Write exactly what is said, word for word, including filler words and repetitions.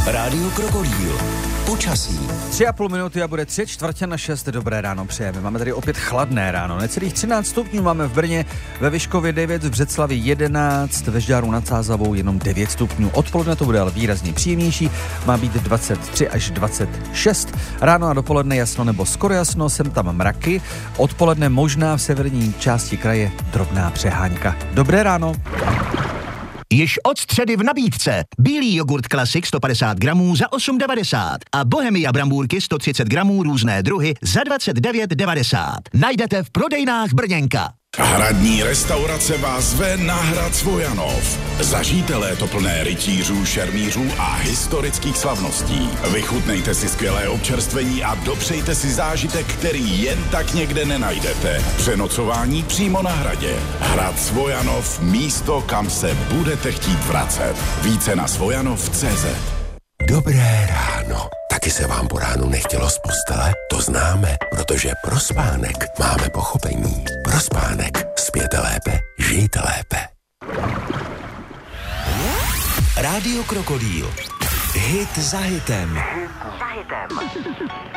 Rádio Krokodýl. Počasí. Tři a půl minuty a bude tři čtvrtě na šest. Dobré ráno přejeme. Máme tady opět chladné ráno. Necelých třináct stupňů máme v Brně, ve Vyškově devět, v Břeclavi jedenáct, ve Žďáru nad Sázavou jenom devět stupňů. Odpoledne to bude ale výrazně příjemnější. Má být dvacet tři až dvacet šest. Ráno a dopoledne jasno nebo skoro jasno, sem tam mraky. Odpoledne možná v severní části kraje drobná přehánka. Dobré ráno. Již od středy v nabídce. Bílý jogurt Classic sto padesát gramů za osm devadesát a Bohemia brambůrky sto třicet gramů různé druhy za dvacet devět devadesát. Najdete v prodejnách Brněnka. Hradní restaurace vás zve na Hrad Svojanov. Zažijte léto plné rytířů, šermířů a historických slavností. Vychutnejte si skvělé občerstvení a dopřejte si zážitek, který jen tak někde nenajdete. Přenocování přímo na hradě. Hrad Svojanov, místo, kam se budete chtít vracet. Více na svojanov tečka cé zet. Dobré ráno. Taky se vám po ránu nechtělo z postele? To známe, protože pro spánek máme pochopení. Pro spánek spěte lépe, žijte lépe. Rádio Krokodýl. Hit za hitem. Hit za hitem.